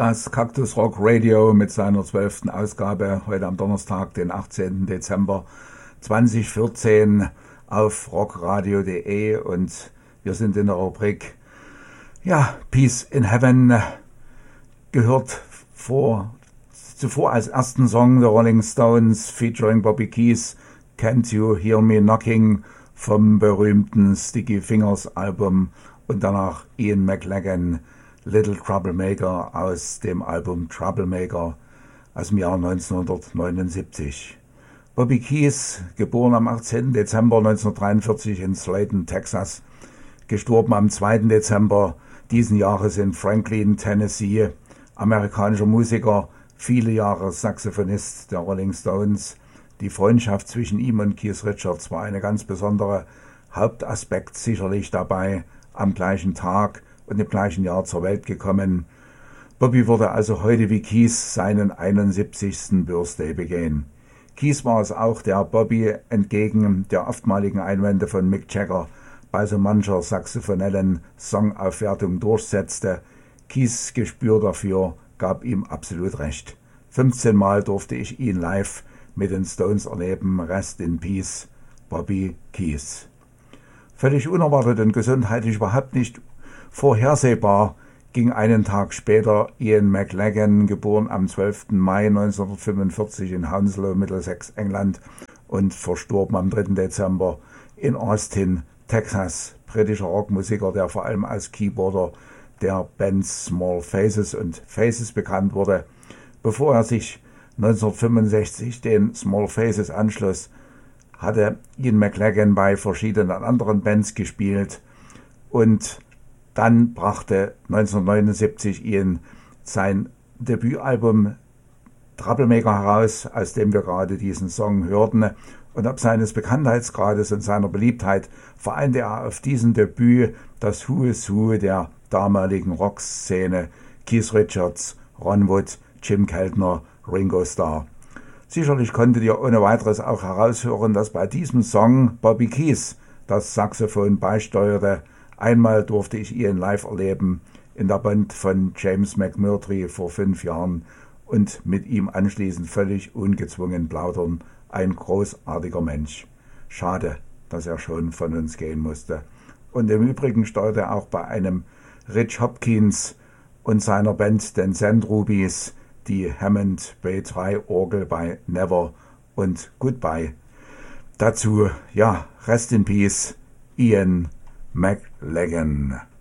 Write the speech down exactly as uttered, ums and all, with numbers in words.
Das Cactus Rock Radio mit seiner zwölften Ausgabe heute am Donnerstag, den achtzehnten Dezember zweitausendvierzehn auf rockradio punkt de, und wir sind in der Rubrik ja, Peace in Heaven, gehört vor, zuvor als ersten Song der Rolling Stones featuring Bobby Keys, Can't You Hear Me Knocking vom berühmten Sticky Fingers Album, und danach Ian McLagan, Little Troublemaker aus dem Album Troublemaker aus dem Jahr neunzehnhundertneunundsiebzig. Bobby Keys, geboren am achtzehnten Dezember neunzehnhundertdreiundvierzig in Slayton, Texas, gestorben am zweiten Dezember diesen Jahres in Franklin, Tennessee, amerikanischer Musiker, viele Jahre Saxophonist der Rolling Stones. Die Freundschaft zwischen ihm und Keith Richards war eine ganz besondere, Hauptaspekt sicherlich dabei, am gleichen Tag und im gleichen Jahr zur Welt gekommen. Bobby würde also heute wie Keith seinen einundsiebzigsten Birthday begehen. Keith war es auch, der Bobby entgegen der oftmaligen Einwände von Mick Jagger bei so mancher saxophonellen Songaufwertung durchsetzte. Keiths Gespür dafür gab ihm absolut recht. fünfzehn Mal durfte ich ihn live mit den Stones erleben. Rest in Peace, Bobby Keith. Völlig unerwartet und gesundheitlich überhaupt nicht vorhersehbar ging einen Tag später Ian McLagan, geboren am zwölften Mai neunzehnhundertfünfundvierzig in Hounslow, Middlesex, England, und verstorben am dritten Dezember in Austin, Texas. Britischer Rockmusiker, der vor allem als Keyboarder der Bands Small Faces und Faces bekannt wurde. Bevor er sich neunzehnhundertfünfundsechzig den Small Faces anschloss, hatte Ian McLagan bei verschiedenen anderen Bands gespielt, und dann brachte neunzehnhundertneunundsiebzig Ian sein Debütalbum Troublemaker heraus, aus dem wir gerade diesen Song hörten, und ob seines Bekanntheitsgrades und seiner Beliebtheit vereinte er auf diesem Debüt das Who is Who der damaligen Rockszene: Keith Richards, Ron Wood, Jim Keltner, Ringo Starr. Sicherlich konntet ihr ohne weiteres auch heraushören, dass bei diesem Song Bobby Keith das Saxophon beisteuerte. Einmal durfte ich ihn live erleben in der Band von James McMurtry vor fünf Jahren und mit ihm anschließend völlig ungezwungen plaudern. Ein großartiger Mensch. Schade, dass er schon von uns gehen musste. Und im Übrigen steuerte er auch bei einem Rich Hopkins und seiner Band, den Sand Rubies, die Hammond B drei Orgel bei Never und Goodbye. Dazu, ja, Rest in Peace, Ian McLagan.